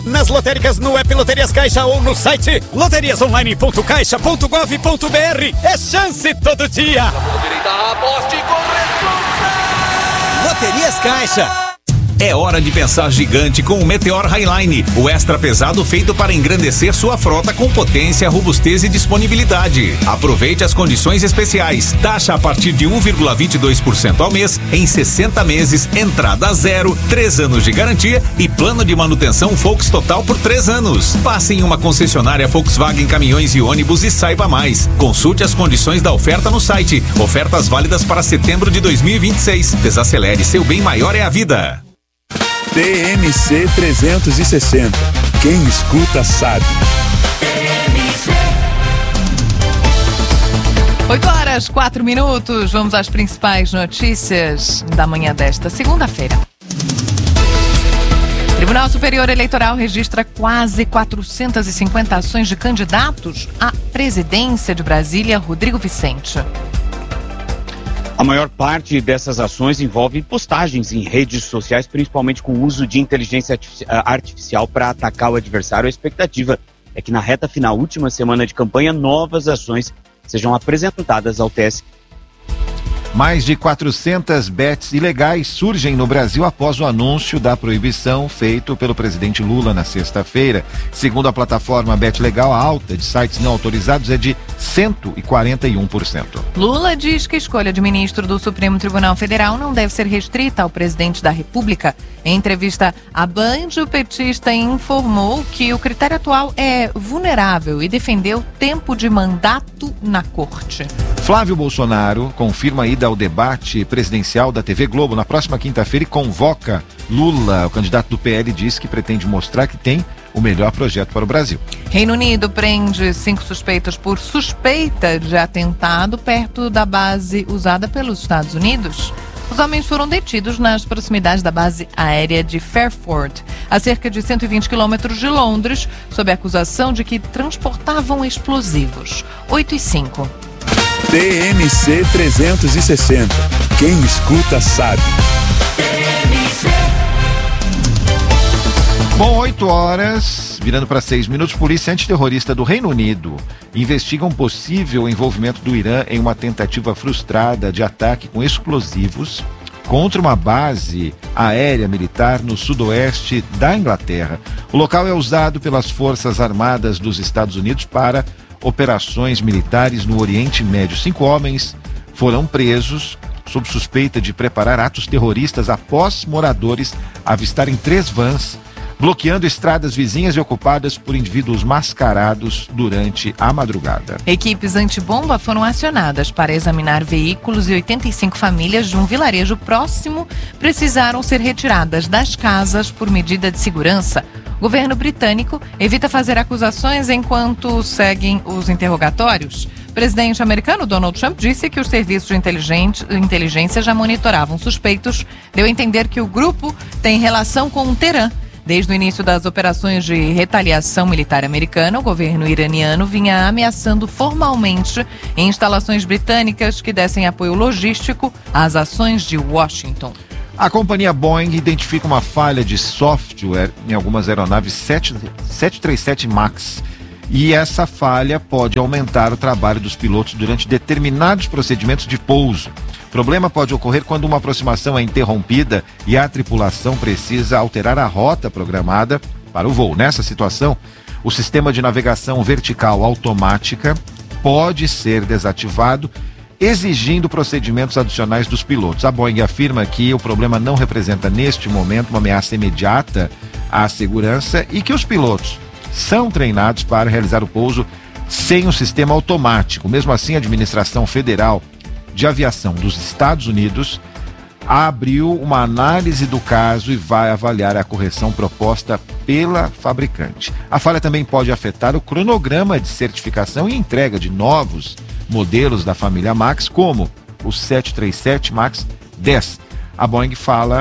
Nas lotéricas, no app Loterias Caixa ou no site loteriasonline.caixa.gov.br. É chance todo dia. Aposte com responsabilidade. Loterias Caixa. É hora de pensar gigante com o Meteor Highline, o extra pesado feito para engrandecer sua frota com potência, robustez e disponibilidade. Aproveite as condições especiais. Taxa a partir de 1,22% ao mês, em 60 meses, entrada zero, 3 anos de garantia e plano de manutenção Volks Total por 3 anos. Passe em uma concessionária Volkswagen Caminhões e Ônibus e saiba mais. Consulte as condições da oferta no site. Ofertas válidas para setembro de 2026. Desacelere, seu bem maior é a vida. TMC 360. Quem escuta sabe. 8h04. Vamos às principais notícias da manhã desta segunda-feira. Tribunal Superior Eleitoral registra quase 450 ações de candidatos à presidência de Brasília, Rodrigo Vicente. A maior parte dessas ações envolve postagens em redes sociais, principalmente com o uso de inteligência artificial para atacar o adversário. A expectativa é que na reta final, última semana de campanha, novas ações sejam apresentadas ao TSE. Mais de 400 bets ilegais surgem no Brasil após o anúncio da proibição feito pelo presidente Lula na sexta-feira. Segundo a plataforma Bet Legal, a alta de sites não autorizados é de 141%. Lula diz que a escolha de ministro do Supremo Tribunal Federal não deve ser restrita ao presidente da República. Em entrevista à Band, o petista informou que o critério atual é vulnerável e defendeu tempo de mandato na corte. Flávio Bolsonaro confirma a ida ao debate presidencial da TV Globo na próxima quinta-feira e convoca Lula. O candidato do PL diz que pretende mostrar que tem o melhor projeto para o Brasil. Reino Unido prende 5 suspeitos por suspeita de atentado perto da base usada pelos Estados Unidos. Os homens foram detidos nas proximidades da base aérea de Fairford, a cerca de 120 quilômetros de Londres, sob a acusação de que transportavam explosivos. 8h05. TMC 360. Quem escuta sabe. Bom, 8h, virando para 6 minutos, polícia antiterrorista do Reino Unido investiga um possível envolvimento do Irã em uma tentativa frustrada de ataque com explosivos contra uma base aérea militar no sudoeste da Inglaterra. O local é usado pelas Forças Armadas dos Estados Unidos para operações militares no Oriente Médio. 5 homens foram presos sob suspeita de preparar atos terroristas após moradores avistarem 3 vans bloqueando estradas vizinhas e ocupadas por indivíduos mascarados durante a madrugada. Equipes antibomba foram acionadas para examinar veículos e 85 famílias de um vilarejo próximo precisaram ser retiradas das casas por medida de segurança. O governo britânico evita fazer acusações enquanto seguem os interrogatórios. O presidente americano Donald Trump disse que os serviços de inteligência já monitoravam suspeitos. Deu a entender que o grupo tem relação com o Teherã. Desde o início das operações de retaliação militar americana, o governo iraniano vinha ameaçando formalmente instalações britânicas que dessem apoio logístico às ações de Washington. A companhia Boeing identifica uma falha de software em algumas aeronaves 737 MAX. E essa falha pode aumentar o trabalho dos pilotos durante determinados procedimentos de pouso. O problema pode ocorrer quando uma aproximação é interrompida e a tripulação precisa alterar a rota programada para o voo. Nessa situação, o sistema de navegação vertical automática pode ser desativado, exigindo procedimentos adicionais dos pilotos. A Boeing afirma que o problema não representa neste momento uma ameaça imediata à segurança e que os pilotos são treinados para realizar o pouso sem o sistema automático. Mesmo assim, a Administração Federal de Aviação dos Estados Unidos abriu uma análise do caso e vai avaliar a correção proposta pela fabricante. A falha também pode afetar o cronograma de certificação e entrega de novos modelos da família MAX, como o 737 MAX 10. A Boeing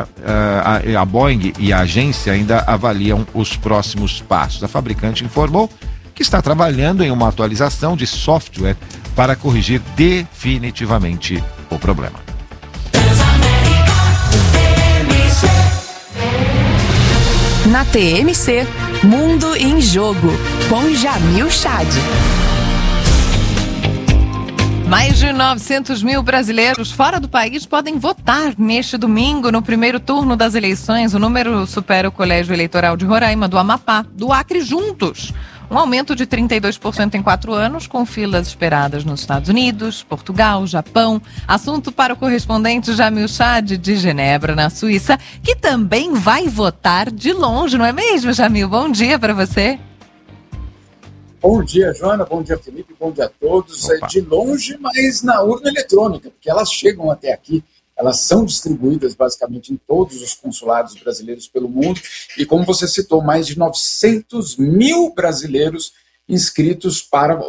a Boeing e a agência ainda avaliam os próximos passos. A fabricante informou que está trabalhando em uma atualização de software para corrigir definitivamente o problema. Na TMC, Mundo em Jogo, com Jamil Chad. Mais de 900 mil brasileiros fora do país podem votar neste domingo no primeiro turno das eleições. O número supera o Colégio Eleitoral de Roraima, do Amapá, do Acre juntos. Um aumento de 32% em 4 anos, com filas esperadas nos Estados Unidos, Portugal, Japão. Assunto para o correspondente Jamil Chad, de Genebra, na Suíça, que também vai votar de longe, não é mesmo, Jamil? Bom dia para você. Bom dia, Joana. Bom dia, Felipe. Bom dia a todos. Opa. De longe, mas na urna eletrônica, porque elas chegam até aqui. Elas são distribuídas basicamente em todos os consulados brasileiros pelo mundo. E como você citou, mais de 900 mil brasileiros inscritos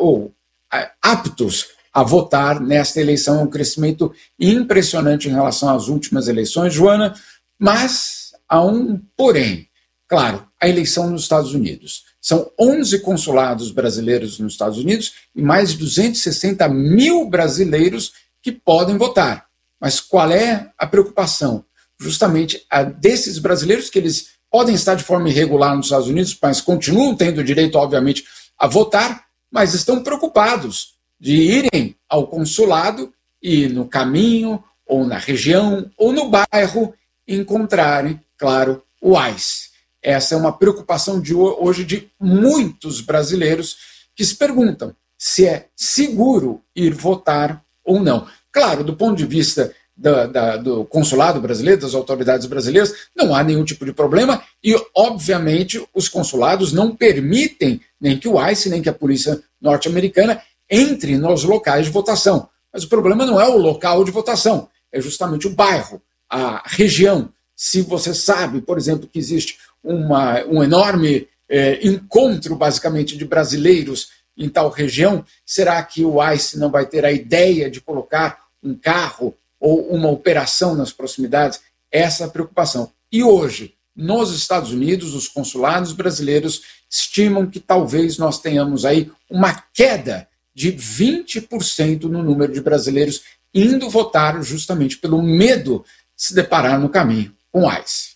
aptos a votar nesta eleição. É um crescimento impressionante em relação às últimas eleições, Joana. Mas há um porém. Claro, a eleição nos Estados Unidos. São 11 consulados brasileiros nos Estados Unidos e mais de 260 mil brasileiros que podem votar. Mas qual é a preocupação? Justamente a desses brasileiros, que eles podem estar de forma irregular nos Estados Unidos, mas continuam tendo direito, obviamente, a votar, mas estão preocupados de irem ao consulado e no caminho, ou na região, ou no bairro, encontrarem, claro, o ICE. Essa é uma preocupação de hoje de muitos brasileiros que se perguntam se é seguro ir votar ou não. Claro, do ponto de vista do consulado brasileiro, das autoridades brasileiras, não há nenhum tipo de problema e, obviamente, os consulados não permitem nem que o ICE, nem que a polícia norte-americana entre nos locais de votação. Mas o problema não é o local de votação, é justamente o bairro, a região. Se você sabe, por exemplo, que existe um enorme encontro, basicamente, de brasileiros em tal região, será que o ICE não vai ter a ideia de colocar um carro ou uma operação nas proximidades? Essa é a preocupação. E hoje, nos Estados Unidos, os consulados brasileiros estimam que talvez nós tenhamos aí uma queda de 20% no número de brasileiros indo votar justamente pelo medo de se deparar no caminho com o ICE.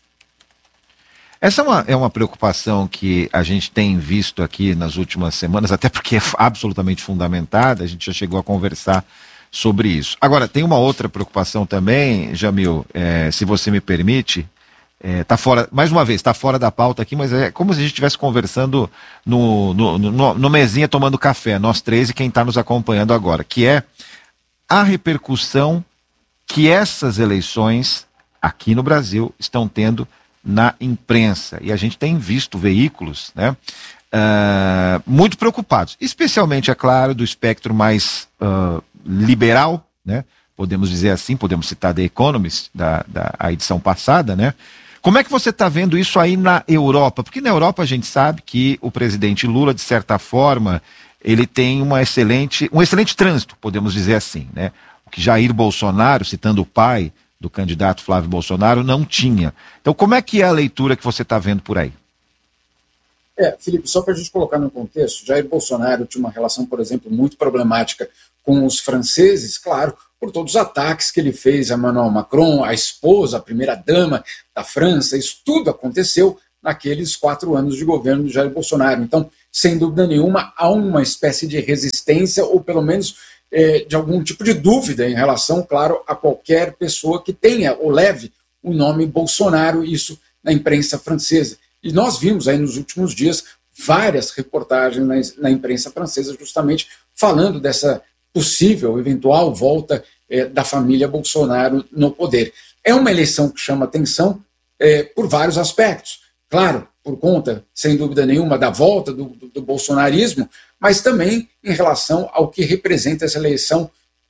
Essa é uma preocupação que a gente tem visto aqui nas últimas semanas, até porque é absolutamente fundamentada, a gente já chegou a conversar sobre isso. Agora, tem uma outra preocupação também, Jamil, se você me permite, tá fora, mais uma vez, está fora da pauta aqui, mas é como se a gente estivesse conversando no mesinha tomando café, nós três e quem está nos acompanhando agora, que é a repercussão que essas eleições aqui no Brasil estão tendo na imprensa. E a gente tem visto veículos, né, muito preocupados, especialmente, é claro, do espectro mais liberal, né, podemos dizer assim, podemos citar The Economist, a edição passada, né. Como é que você está vendo isso aí na Europa? Porque na Europa a gente sabe que o presidente Lula, de certa forma, ele tem um excelente trânsito, podemos dizer assim, né, o que Jair Bolsonaro, citando o pai do candidato Flávio Bolsonaro, não tinha. Então, como é que é a leitura que você está vendo por aí? Felipe, só para a gente colocar no contexto, Jair Bolsonaro tinha uma relação, por exemplo, muito problemática com os franceses, claro, por todos os ataques que ele fez a Emmanuel Macron, a esposa, a primeira-dama da França. Isso tudo aconteceu naqueles 4 anos de governo de Jair Bolsonaro. Então, sem dúvida nenhuma, há uma espécie de resistência, ou pelo menos de algum tipo de dúvida em relação, claro, a qualquer pessoa que tenha ou leve o nome Bolsonaro, isso na imprensa francesa. E nós vimos aí nos últimos dias várias reportagens na imprensa francesa justamente falando dessa possível, eventual volta da família Bolsonaro no poder. É uma eleição que chama atenção por vários aspectos. Claro, por conta, sem dúvida nenhuma, da volta do bolsonarismo, mas também em relação ao que representa essa eleição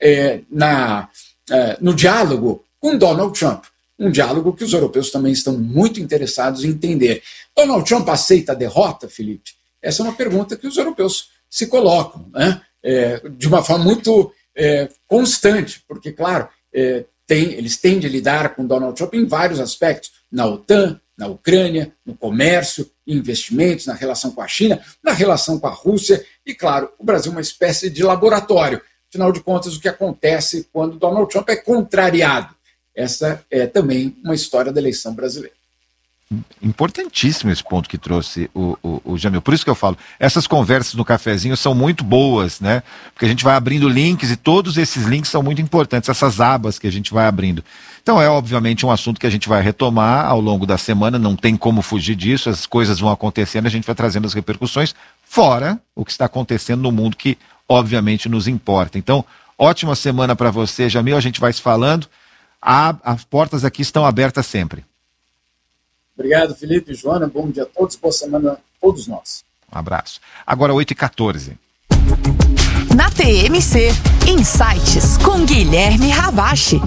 no diálogo com Donald Trump. Um diálogo que os europeus também estão muito interessados em entender. Donald Trump aceita a derrota, Felipe? Essa é uma pergunta que os europeus se colocam, né? De uma forma muito constante, porque, claro, eles têm de lidar com Donald Trump em vários aspectos, na OTAN, na Ucrânia, no comércio, investimentos, na relação com a China, na relação com a Rússia e, claro, o Brasil é uma espécie de laboratório. Afinal de contas, o que acontece quando Donald Trump é contrariado? Essa é também uma história da eleição brasileira. Importantíssimo esse ponto que trouxe o Jamil. Por isso que eu falo, essas conversas no cafezinho são muito boas, né? Porque a gente vai abrindo links e todos esses links são muito importantes, essas abas que a gente vai abrindo. Então é obviamente um assunto que a gente vai retomar ao longo da semana, não tem como fugir disso, as coisas vão acontecendo, a gente vai trazendo as repercussões, fora o que está acontecendo no mundo que obviamente nos importa. Então, ótima semana para você, Jamil, a gente vai se falando, as portas aqui estão abertas sempre. Obrigado, Felipe e Joana. Bom dia a todos. Boa semana a todos nós. Um abraço. Agora 8h14. Na TMC, Insights com Guilherme Ravache.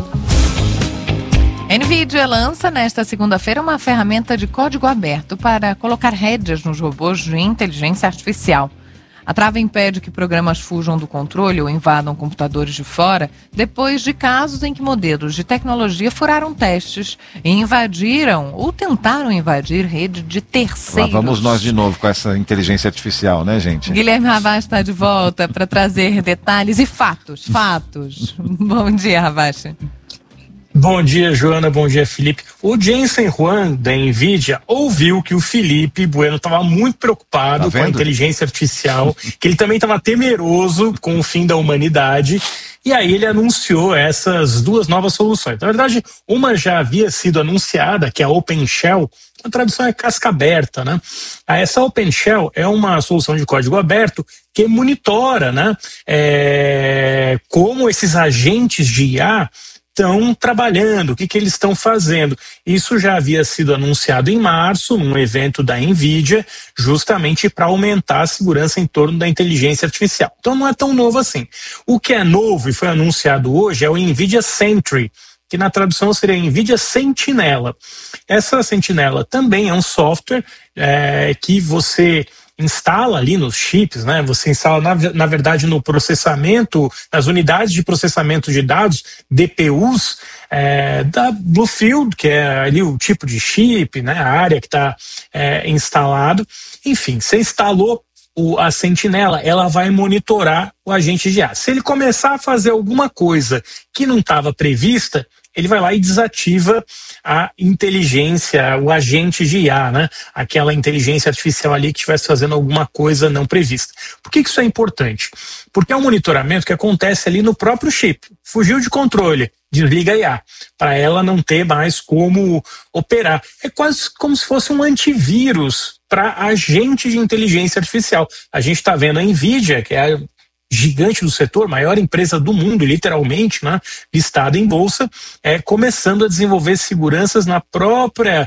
NVIDIA lança nesta segunda-feira uma ferramenta de código aberto para colocar rédeas nos robôs de inteligência artificial. A trava impede que programas fujam do controle ou invadam computadores de fora, depois de casos em que modelos de tecnologia furaram testes e invadiram ou tentaram invadir rede de terceiros. Lá vamos nós de novo com essa inteligência artificial, né, gente? Guilherme Ravache está de volta para trazer detalhes e fatos. Bom dia, Ravache. Bom dia, Joana. Bom dia, Felipe. O Jensen Huang, da NVIDIA, ouviu que o Felipe Bueno estava muito preocupado com a inteligência artificial, que ele também estava temeroso com o fim da humanidade, e aí ele anunciou essas duas novas soluções. Na verdade, uma já havia sido anunciada, que é a OpenShell. A tradução é casca aberta, né? Essa OpenShell é uma solução de código aberto que monitora, né, como esses agentes de IA estão trabalhando, o que eles estão fazendo. Isso já havia sido anunciado em março, num evento da NVIDIA, justamente para aumentar a segurança em torno da inteligência artificial. Então não é tão novo assim. O que é novo e foi anunciado hoje é o NVIDIA Sentry, que na tradução seria NVIDIA Sentinela. Essa Sentinela também é um software que você instala ali nos chips, né? Você instala, na verdade, no processamento, nas unidades de processamento de dados, DPUs, da Bluefield, que é ali o tipo de chip, né? A área que está instalado. Enfim, você instalou a Sentinela, ela vai monitorar o agente de IA. Se ele começar a fazer alguma coisa que não estava prevista, ele vai lá e desativa a inteligência, o agente de IA, né? Aquela inteligência artificial ali que estivesse fazendo alguma coisa não prevista. Por que isso é importante? Porque é um monitoramento que acontece ali no próprio chip. Fugiu de controle, desliga a IA, para ela não ter mais como operar. É quase como se fosse um antivírus para agente de inteligência artificial. A gente está vendo a NVIDIA, que é a gigante do setor, maior empresa do mundo, literalmente, né, listada em bolsa, começando a desenvolver seguranças na própria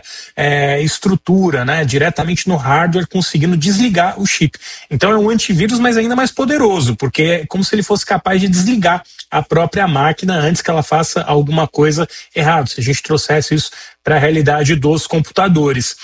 estrutura, né, diretamente no hardware, conseguindo desligar o chip. Então é um antivírus, mas ainda mais poderoso, porque é como se ele fosse capaz de desligar a própria máquina antes que ela faça alguma coisa errada, se a gente trouxesse isso para a realidade dos computadores.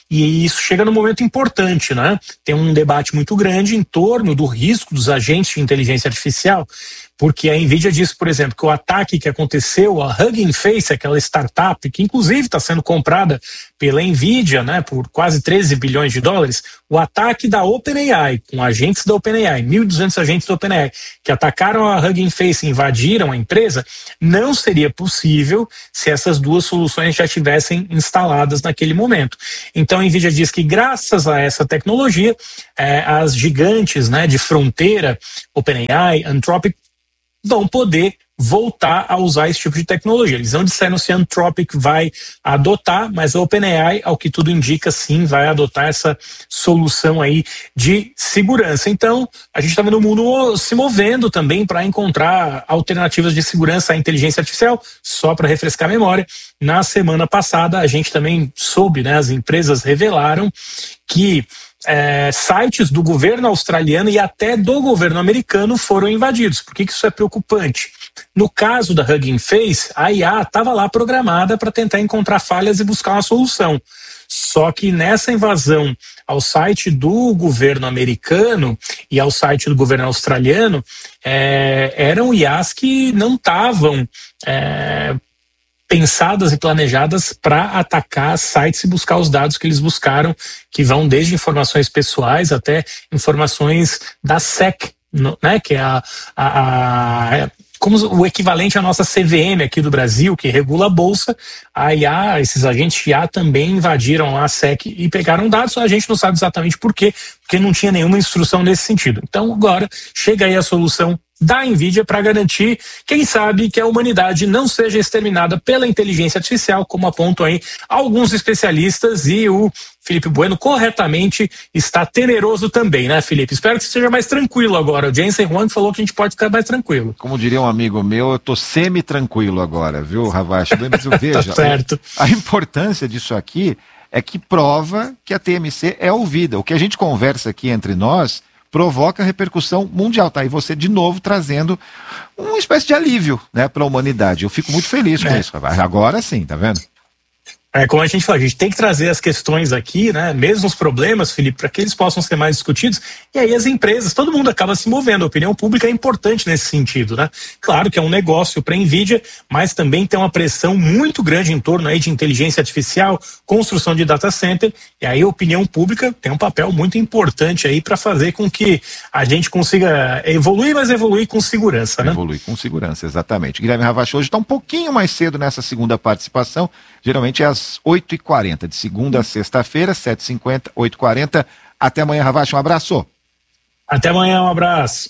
E isso chega num momento importante, né? Tem um debate muito grande em torno do risco dos agentes de inteligência artificial, porque a NVIDIA disse, por exemplo, que o ataque que aconteceu, a Hugging Face, aquela startup, que inclusive está sendo comprada pela NVIDIA, né, por quase 13 bilhões de dólares, o ataque da OpenAI, com agentes da OpenAI, 1.200 agentes da OpenAI, que atacaram a Hugging Face e invadiram a empresa, não seria possível se essas duas soluções já estivessem instaladas naquele momento. Então a NVIDIA diz que graças a essa tecnologia, as gigantes, né, de fronteira, OpenAI, Anthropic, vão poder voltar a usar esse tipo de tecnologia. Eles não disseram se a Anthropic vai adotar, mas a OpenAI, ao que tudo indica, sim, vai adotar essa solução aí de segurança. Então, a gente está vendo o mundo se movendo também para encontrar alternativas de segurança à inteligência artificial. Só para refrescar a memória, na semana passada a gente também soube, né, as empresas revelaram que sites do governo australiano e até do governo americano foram invadidos. Por que isso é preocupante? No caso da Hugging Face, a IA estava lá programada para tentar encontrar falhas e buscar uma solução. Só que nessa invasão ao site do governo americano e ao site do governo australiano, eram IAs que não estavam pensadas e planejadas para atacar sites e buscar os dados que eles buscaram, que vão desde informações pessoais até informações da SEC, né, que é a como o equivalente à nossa CVM aqui do Brasil, que regula a Bolsa. A IA, esses agentes IA também invadiram a SEC e pegaram dados. A gente não sabe exatamente por quê, porque não tinha nenhuma instrução nesse sentido. Então agora chega aí a solução da NVIDIA para garantir, quem sabe, que a humanidade não seja exterminada pela inteligência artificial, como apontam aí alguns especialistas, e o Felipe Bueno corretamente está temeroso também, né, Felipe? Espero que seja mais tranquilo agora. O Jensen Huang falou que a gente pode ficar mais tranquilo. Como diria um amigo meu, eu tô semi-tranquilo agora, viu, Ravache? Mas veja, tá certo. A importância disso aqui é que prova que a TMC é ouvida. O que a gente conversa aqui entre nós provoca repercussão mundial, tá? E você, de novo, trazendo uma espécie de alívio, né, para a humanidade. Eu fico muito feliz com isso. Agora sim, tá vendo? Como a gente falou, a gente tem que trazer as questões aqui, né, mesmo os problemas, Felipe, para que eles possam ser mais discutidos, e aí as empresas, todo mundo acaba se movendo, a opinião pública é importante nesse sentido, né? Claro que é um negócio para a NVIDIA, mas também tem uma pressão muito grande em torno aí de inteligência artificial, construção de data center, e aí a opinião pública tem um papel muito importante aí para fazer com que a gente consiga evoluir, mas evoluir com segurança, né? Evoluir com segurança, exatamente. Guilherme Ravache hoje está um pouquinho mais cedo nessa segunda participação, geralmente é às 8h40, de segunda a sexta-feira, 7h50, 8h40. Até amanhã, Ravache, um abraço. Até amanhã, um abraço.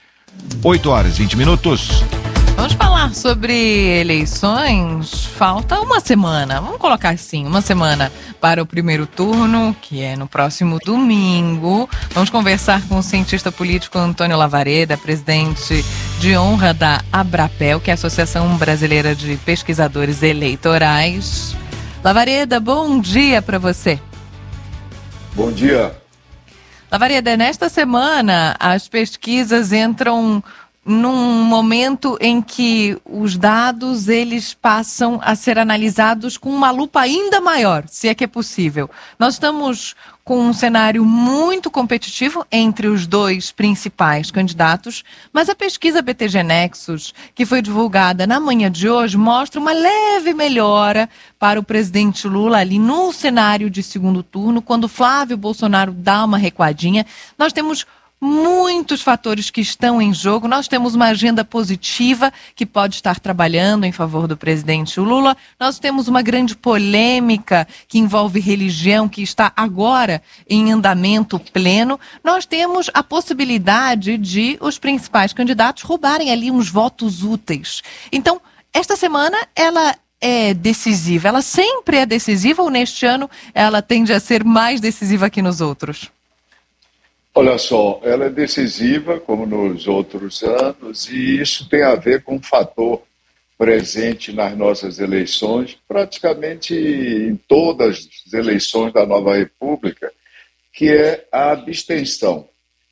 8h20. Vamos falar sobre eleições. Falta uma semana, vamos colocar assim, uma semana para o primeiro turno, que é no próximo domingo. Vamos conversar com o cientista político Antônio Lavareda, presidente de honra da Abrapel, que é a Associação Brasileira de Pesquisadores Eleitorais. Lavareda, bom dia para você. Bom dia. Lavareda, nesta semana as pesquisas entram num momento em que os dados eles passam a ser analisados com uma lupa ainda maior, se é que é possível. Nós estamos com um cenário muito competitivo entre os dois principais candidatos, mas a pesquisa BTG Nexus, que foi divulgada na manhã de hoje, mostra uma leve melhora para o presidente Lula ali no cenário de segundo turno, quando Flávio Bolsonaro dá uma recuadinha. Nós temos muitos fatores que estão em jogo. Nós temos uma agenda positiva que pode estar trabalhando em favor do presidente Lula. Nós temos uma grande polêmica que envolve religião, que está agora em andamento pleno. Nós temos a possibilidade de os principais candidatos roubarem ali uns votos úteis. Então, esta semana, ela é decisiva. Ela sempre é decisiva ou neste ano ela tende a ser mais decisiva que nos outros? Olha só, ela é decisiva, como nos outros anos, e isso tem a ver com um fator presente nas nossas eleições, praticamente em todas as eleições da nova República, que é a abstenção.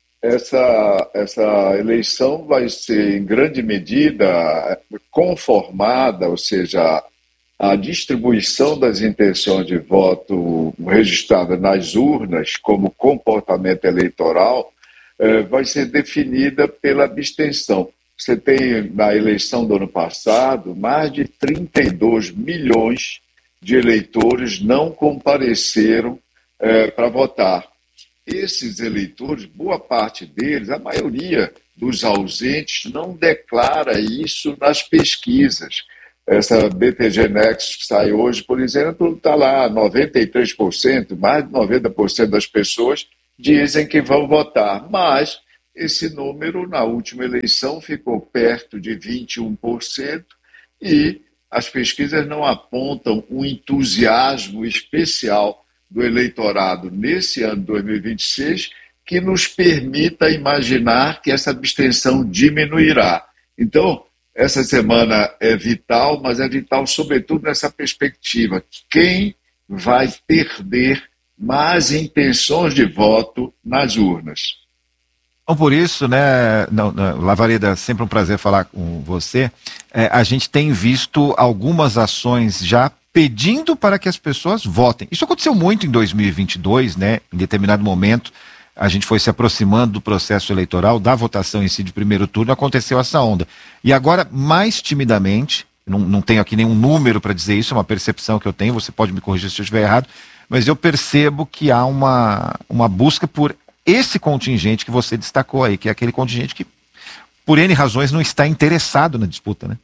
Essa eleição vai ser, em grande medida, conformada, ou seja, a distribuição das intenções de voto registrada nas urnas como comportamento eleitoral vai ser definida pela abstenção. Você tem, na eleição do ano passado, mais de 32 milhões de eleitores não compareceram para votar. Esses eleitores, boa parte deles, a maioria dos ausentes, não declara isso nas pesquisas. Essa BTG Nexus que sai hoje, por exemplo, está lá, 93%, mais de 90% das pessoas dizem que vão votar, mas esse número na última eleição ficou perto de 21% e as pesquisas não apontam um entusiasmo especial do eleitorado nesse ano 2026 que nos permita imaginar que essa abstenção diminuirá. Então, essa semana é vital, mas é vital sobretudo nessa perspectiva. Quem vai perder mais intenções de voto nas urnas? Então, por isso, né, Lavareda, sempre um prazer falar com você. A gente tem visto algumas ações já pedindo para que as pessoas votem. Isso aconteceu muito em 2022, né? Em determinado momento, a gente foi se aproximando do processo eleitoral, da votação em si de primeiro turno, aconteceu essa onda. E agora, mais timidamente, não tenho aqui nenhum número para dizer isso, é uma percepção que eu tenho, você pode me corrigir se eu estiver errado, mas eu percebo que há uma busca por esse contingente que você destacou aí, que é aquele contingente que por N razões, não está interessado na disputa, né?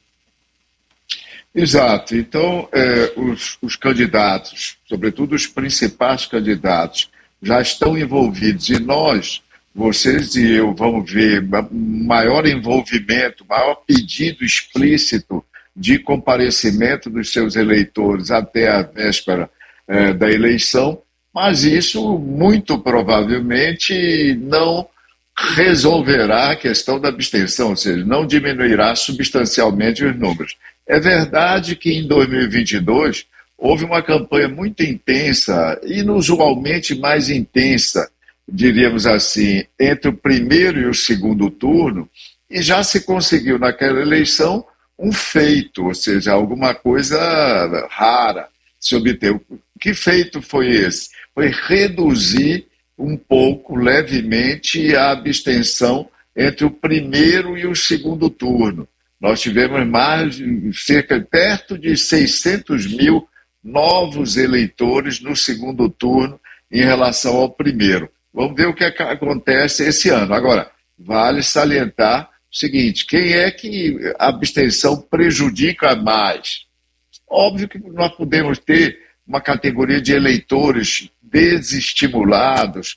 Exato. Então, os candidatos, sobretudo os principais candidatos, já estão envolvidos. E nós, vocês e eu, vamos ver maior envolvimento, maior pedido explícito de comparecimento dos seus eleitores até a véspera da eleição, mas isso muito provavelmente não resolverá a questão da abstenção, ou seja, não diminuirá substancialmente os números. É verdade que em 2022 houve uma campanha muito intensa, inusualmente mais intensa, diríamos assim, entre o primeiro e o segundo turno, e já se conseguiu naquela eleição um feito, ou seja, alguma coisa rara se obteve. Que feito foi esse? Foi reduzir um pouco, levemente, a abstenção entre o primeiro e o segundo turno. Nós tivemos perto de 600 mil novos eleitores no segundo turno em relação ao primeiro. Vamos ver o que acontece esse ano. Agora, vale salientar o seguinte: quem é que a abstenção prejudica mais? Óbvio que nós podemos ter uma categoria de eleitores desestimulados,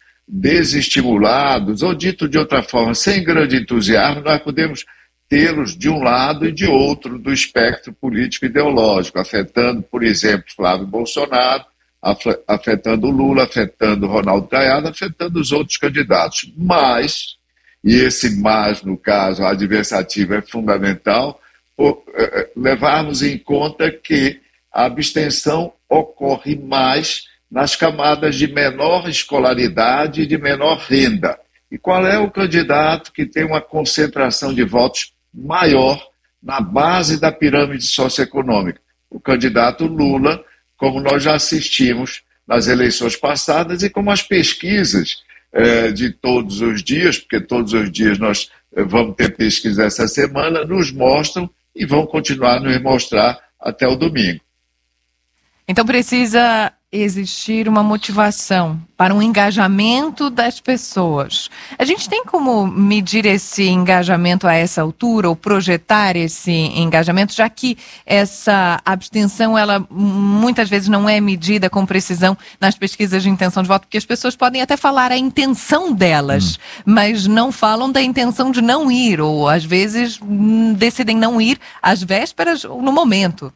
ou dito de outra forma, sem grande entusiasmo, nós podemos tê-los de um lado e de outro do espectro político-ideológico, afetando, por exemplo, Flávio Bolsonaro, afetando Lula, afetando Ronaldo Caiado, afetando os outros candidatos. Mas, e esse mais, no caso, adversativo, é fundamental, levarmos em conta que a abstenção ocorre mais nas camadas de menor escolaridade e de menor renda. E qual é o candidato que tem uma concentração de votos maior na base da pirâmide socioeconômica? O candidato Lula, como nós já assistimos nas eleições passadas e como as pesquisas de todos os dias, porque todos os dias nós vamos ter pesquisa essa semana, nos mostram e vão continuar a nos mostrar até o domingo. Então precisa existir uma motivação para um engajamento das pessoas. A gente tem como medir esse engajamento a essa altura ou projetar esse engajamento, já que essa abstenção, ela muitas vezes não é medida com precisão nas pesquisas de intenção de voto, porque as pessoas podem até falar a intenção delas, mas não falam da intenção de não ir, ou às vezes decidem não ir às vésperas ou no momento.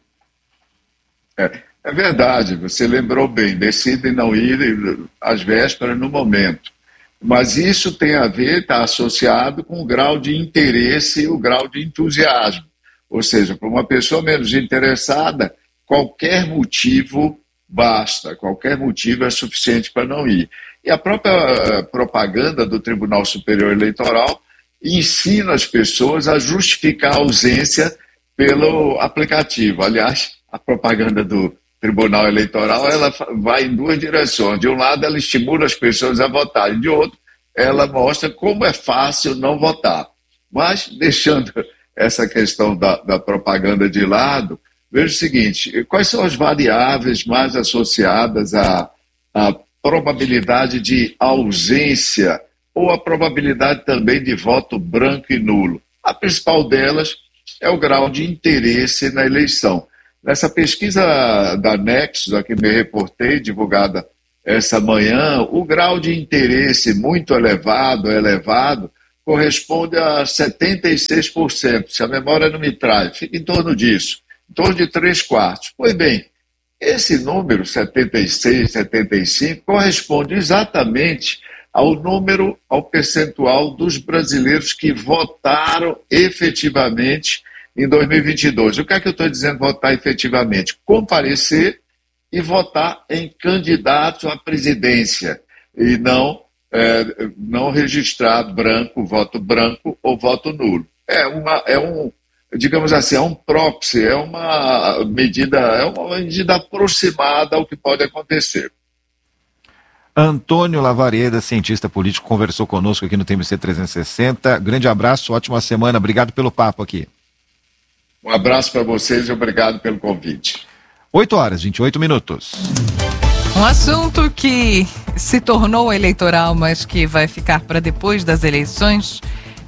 É verdade, você lembrou bem, decidem não ir às vésperas no momento. Mas isso tem a ver, está associado com o grau de interesse e o grau de entusiasmo. Ou seja, para uma pessoa menos interessada, qualquer motivo basta, qualquer motivo é suficiente para não ir. E a própria propaganda do Tribunal Superior Eleitoral ensina as pessoas a justificar a ausência pelo aplicativo. Aliás, a propaganda do Tribunal Eleitoral, ela vai em duas direções. De um lado, ela estimula as pessoas a votarem. De outro, ela mostra como é fácil não votar. Mas, deixando essa questão da propaganda de lado, veja o seguinte: quais são as variáveis mais associadas à probabilidade de ausência ou a probabilidade também de voto branco e nulo? A principal delas é o grau de interesse na eleição. Nessa pesquisa da Nexus, a que me reportei, divulgada essa manhã, o grau de interesse muito elevado, corresponde a 76%. Se a memória não me trai, fica em torno disso, em torno de 3/4. Pois bem, esse número, 76, 75, corresponde exatamente ao percentual dos brasileiros que votaram efetivamente em 2022. O que é que eu estou dizendo votar efetivamente? Comparecer e votar em candidatos à presidência e não registrar voto branco ou voto nulo. Digamos assim, é um proxy, é uma medida aproximada ao que pode acontecer. Antônio Lavareda, cientista político, conversou conosco aqui no TMC 360. Grande abraço, ótima semana, obrigado pelo papo aqui. Um abraço para vocês e obrigado pelo convite. 8h28. Um assunto que se tornou eleitoral, mas que vai ficar para depois das eleições,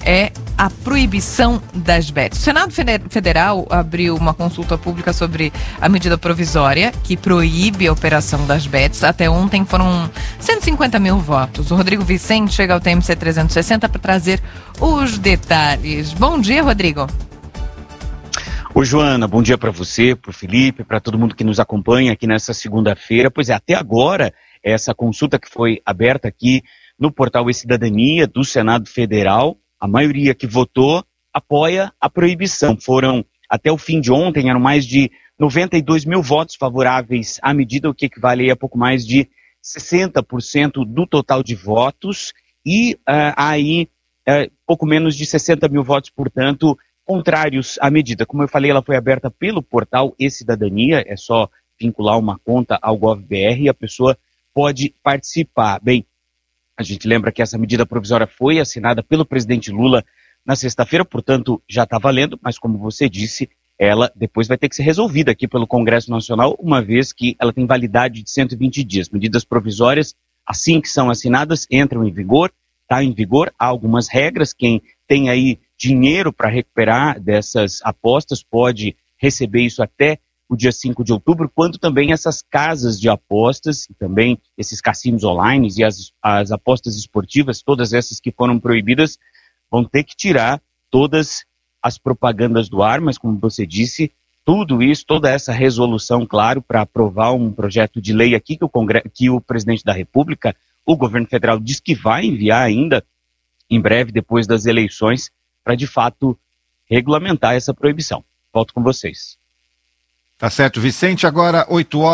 é a proibição das bets. O Senado Federal abriu uma consulta pública sobre a medida provisória que proíbe a operação das bets. Até ontem foram 150 mil votos. O Rodrigo Vicente chega ao TMC 360 para trazer os detalhes. Bom dia, Rodrigo. Oi, Joana, bom dia para você, para o Felipe, para todo mundo que nos acompanha aqui nessa segunda-feira. Pois é, até agora, essa consulta que foi aberta aqui no portal E-Cidadania do Senado Federal, a maioria que votou apoia a proibição. Foram, até o fim de ontem, eram mais de 92 mil votos favoráveis à medida, o que equivale a pouco mais de 60% do total de votos, e pouco menos de 60 mil votos, portanto, contrários à medida. Como eu falei, ela foi aberta pelo portal E-Cidadania, é só vincular uma conta ao GovBR e a pessoa pode participar. Bem, a gente lembra que essa medida provisória foi assinada pelo presidente Lula na sexta-feira, portanto já está valendo, mas como você disse, ela depois vai ter que ser resolvida aqui pelo Congresso Nacional, uma vez que ela tem validade de 120 dias. Medidas provisórias, assim que são assinadas, entram em vigor, está em vigor, há algumas regras, quem tem aí dinheiro para recuperar dessas apostas pode receber isso até o dia 5 de outubro, quanto também essas casas de apostas, e também esses cassinos online e as apostas esportivas, todas essas que foram proibidas, vão ter que tirar todas as propagandas do ar, mas como você disse, tudo isso, toda essa resolução, claro, para aprovar um projeto de lei aqui que o presidente da República, o governo federal, diz que vai enviar ainda em breve, depois das eleições, para de fato regulamentar essa proibição. Volto com vocês. Tá certo, Vicente. Agora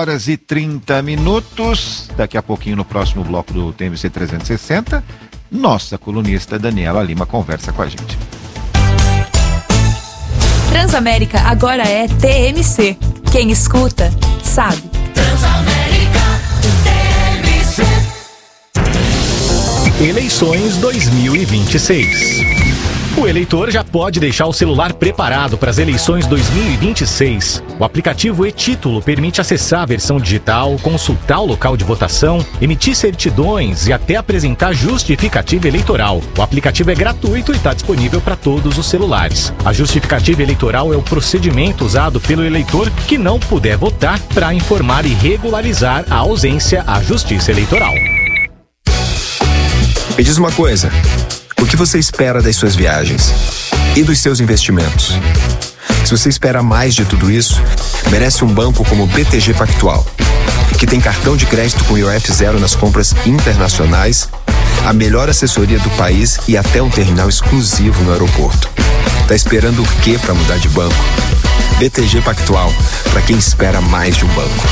8h30. Daqui a pouquinho, no próximo bloco do TMC 360, nossa colunista Daniela Lima conversa com a gente. Transamérica agora é TMC. Quem escuta, sabe. Transamérica, TMC. Eleições 2026. O eleitor já pode deixar o celular preparado para as eleições 2026. O aplicativo e-Título permite acessar a versão digital, consultar o local de votação, emitir certidões e até apresentar justificativa eleitoral. O aplicativo é gratuito e está disponível para todos os celulares. A justificativa eleitoral é o procedimento usado pelo eleitor que não puder votar para informar e regularizar a ausência à Justiça Eleitoral. Me diz uma coisa. O que você espera das suas viagens e dos seus investimentos? Se você espera mais de tudo isso, merece um banco como o BTG Pactual, que tem cartão de crédito com IOF zero nas compras internacionais, a melhor assessoria do país e até um terminal exclusivo no aeroporto. Tá esperando o quê para mudar de banco? BTG Pactual, para quem espera mais de um banco.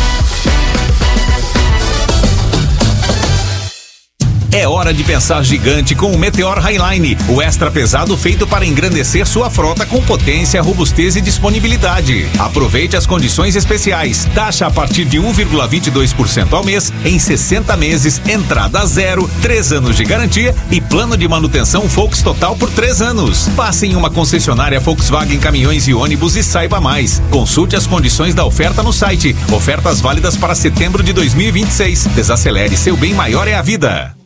É hora de pensar gigante com o Meteor Highline, o extra pesado feito para engrandecer sua frota com potência, robustez e disponibilidade. Aproveite as condições especiais. Taxa a partir de 1,22% ao mês, em 60 meses, entrada zero, 3 anos de garantia e plano de manutenção Volks Total por 3 anos. Passe em uma concessionária Volkswagen Caminhões e Ônibus e saiba mais. Consulte as condições da oferta no site. Ofertas válidas para setembro de 2026. Desacelere, seu bem maior é a vida.